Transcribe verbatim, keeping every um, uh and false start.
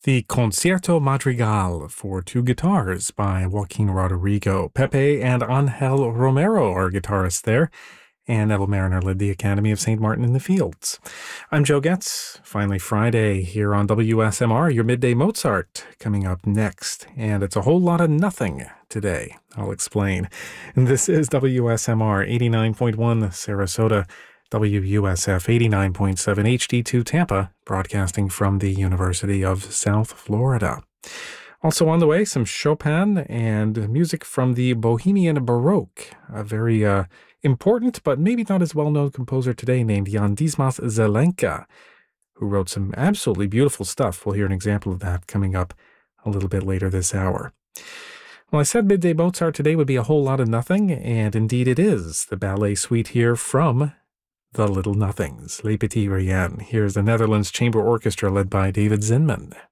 The Concierto Madrigal for two guitars by Joaquin Rodrigo. Pepe and Angel Romero are guitarists there, and Neville Mariner led the Academy of Saint Martin in the Fields. I'm Joe Getz. Finally Friday here on W S M R, your Midday Mozart, coming up next. And it's a whole lot of nothing today. I'll explain. And this is W S M R eighty-nine point one Sarasota, W U S F eighty-nine point seven H D two Tampa, broadcasting from the University of South Florida. Also on the way, some Chopin and music from the Bohemian Baroque, a very uh, important but maybe not as well-known composer today named Jan Dismas Zelenka, who wrote some absolutely beautiful stuff. We'll hear an example of that coming up a little bit later this hour. Well, I said Midday Mozart today would be a whole lot of nothing, and indeed it is. The ballet suite here from The Little Nothings, Les Petits Riens. Here's the Netherlands Chamber Orchestra led by David Zinman.